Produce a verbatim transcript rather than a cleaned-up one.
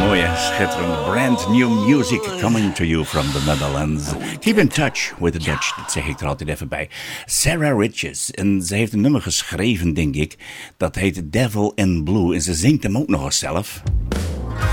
Mooie, schitterende brand new music coming to you from the Netherlands. Keep in touch with the Dutch, dat zeg ik er altijd even bij. Sarah Riches, en ze heeft een nummer geschreven, denk ik. Dat heet Devil in Blue, en ze zingt hem ook nog eens zelf.